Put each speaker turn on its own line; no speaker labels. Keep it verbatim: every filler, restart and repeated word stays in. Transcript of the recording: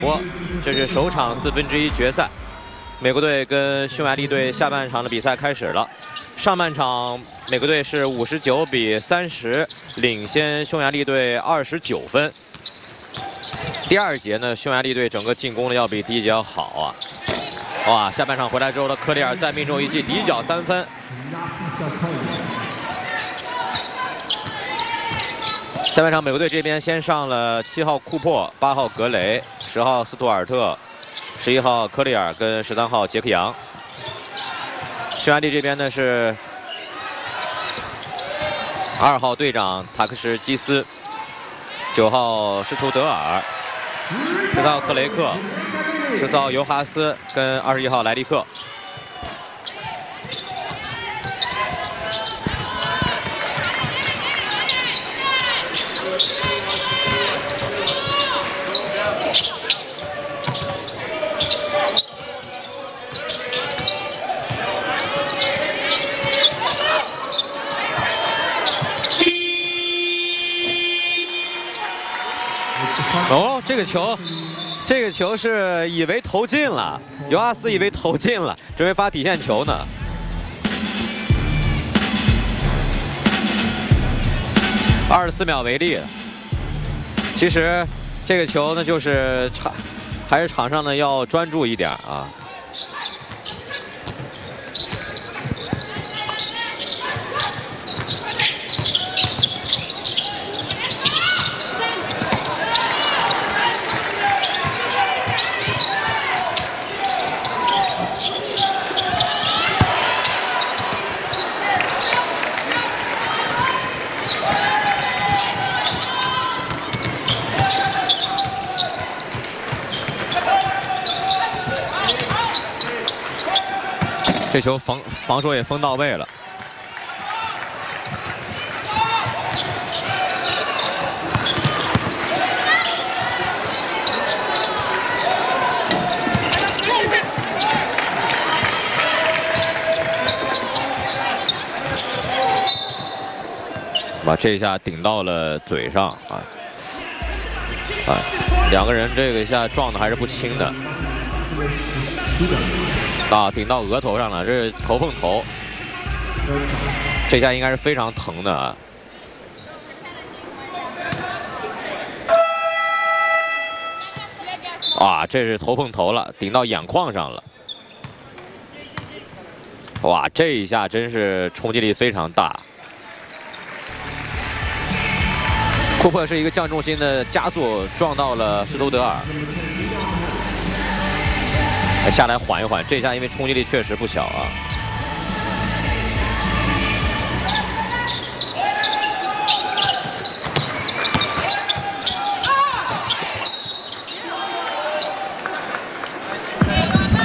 播，这是首场四分之一决赛，美国队跟匈牙利队下半场的比赛开始了。上半场美国队是五十九比三十领先匈牙利队二十九分。第二节呢，匈牙利队整个进攻呢要比第一节要好啊。哇，下半场回来之后的科里尔再命中一记底角三分。 下半场，美国队这边先上了七号库珀、八号格雷、十号斯图尔特、十一号科里尔跟十三号杰克杨。匈牙利这边呢是二号队长塔克什基斯、九号施图德尔、十四号克雷克、十四号尤哈斯跟二十一号莱利克。 哦，这个球，这个球是以为投进了，尤阿斯以为投进了，准备发底线球呢。二十四秒为例，其实这个球呢，就是场还是场上呢要专注一点啊。 这球防防守也封到位了。把这一下顶到了嘴上啊！啊，两个人这个一下撞的还是不轻的。 啊，顶到额头上了，这是头碰头，这下应该是非常疼的啊！啊，这是头碰头了，顶到眼眶上了。哇，这一下真是冲击力非常大。库珀是一个降重心的加速撞到了施图德尔。 下来缓一缓，这一下因为冲击力确实不小啊。